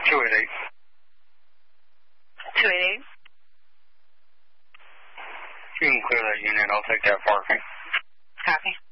288. 288. You can clear that unit. I'll take that parking. Copy.